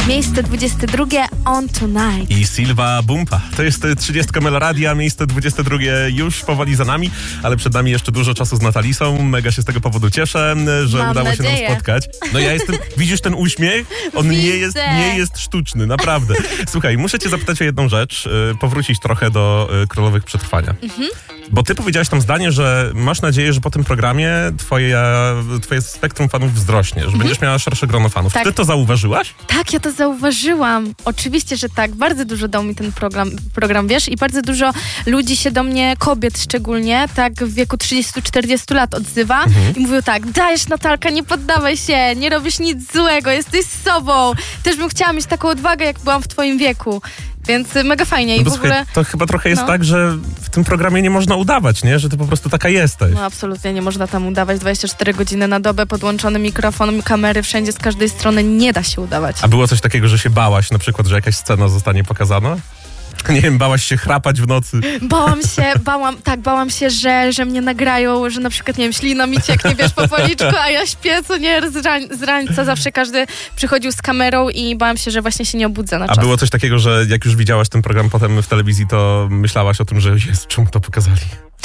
Miejsce 22 On Tonight. I Silva Bumpa. To jest 30 Meloradia, miejsce 22 już powoli za nami, ale przed nami jeszcze dużo czasu z Natalisą. Mega się z tego powodu cieszę, że Mam udało nadzieję. się nam spotkać. No ja jestem, widzisz ten uśmiech? On nie jest sztuczny, naprawdę. Słuchaj, muszę cię zapytać o jedną rzecz, powrócić trochę do Królowych Przetrwania. Bo ty powiedziałaś tam zdanie, że masz nadzieję, że po tym programie twoje spektrum fanów wzrośnie, że będziesz miała szersze grono fanów. Tak. Ty to zauważyłaś? Tak, ja to zauważyłam. Oczywiście, że tak. Bardzo dużo dał mi ten program, wiesz, i bardzo dużo ludzi się do mnie, kobiet szczególnie, tak w wieku 30-40 lat odzywa i mówią tak: dajesz, Natalka, nie poddawaj się, nie robisz nic złego, jesteś sobą. Też bym chciała mieć taką odwagę, jak byłam w twoim wieku. Więc mega fajnie. I w ogóle... Słuchaj, to chyba trochę jest tak, że w tym programie nie można udawać, nie? Że ty po prostu taka jesteś. No absolutnie nie można tam udawać. 24 godziny na dobę, podłączony mikrofon, kamery wszędzie, z każdej strony. Nie da się udawać. A było coś takiego, że się bałaś na przykład, że jakaś scena zostanie pokazana? Nie wiem, bałaś się chrapać w nocy? Bałam się, że mnie nagrają, że na przykład, nie wiem, ślina mi cieknie, wiesz, po policzku, a ja śpię, co nie, z rańca zawsze każdy przychodził z kamerą i bałam się, że właśnie się nie obudzę na czas. A było coś takiego, że jak już widziałaś ten program potem w telewizji, to myślałaś o tym, że jest, czemu to pokazali?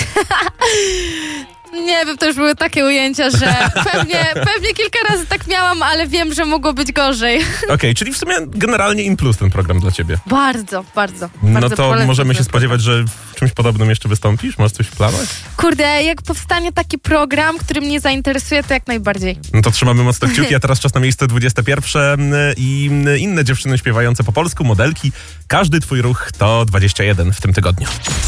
Nie wiem, to już były takie ujęcia, że pewnie kilka razy tak miałam, ale wiem, że mogło być gorzej. Okej, czyli w sumie generalnie in plus ten program dla ciebie. Bardzo No to polecam możemy się ten spodziewać, że w czymś podobnym jeszcze wystąpisz? Masz coś w planach? Kurde, jak powstanie taki program, który mnie zainteresuje, to jak najbardziej. No to trzymamy mocno kciuki, a teraz czas na miejsce 21 i inne dziewczyny śpiewające po polsku, modelki. Każdy twój ruch to 21 w tym tygodniu.